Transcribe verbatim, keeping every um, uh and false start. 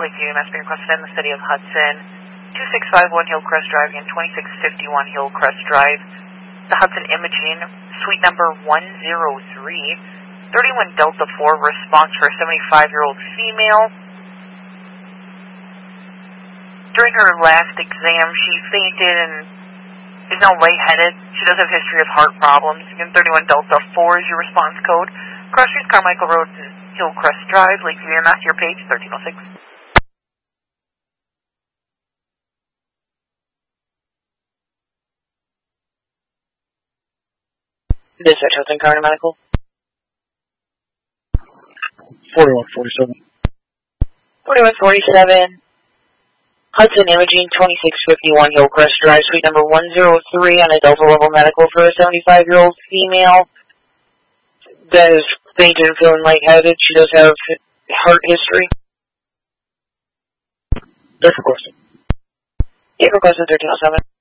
Lakeview, mass being requested in the city of Hudson, two six five one Hillcrest Drive and twenty-six fifty-one Hillcrest Drive. The Hudson Imaging, suite number one zero three, thirty-one Delta four, response for a seventy-five-year-old female. During her last exam, she fainted and is now lightheaded. She does have a history of heart problems. Again, thirty-one Delta four is your response code. Cross Street, Carmichael Road, Hillcrest Drive, Lakeview, Mass, your page, thirteen oh six. Dispatch, Hudson County Medical. forty-one forty-seven. forty-one forty-seven. Hudson Imaging, twenty-six fifty-one Hillcrest Drive, suite number one zero three on a Delta level medical for a seventy-five-year-old female that is fainted and feeling lightheaded. She does have heart history. Date requested. Date requested thirteen oh seven.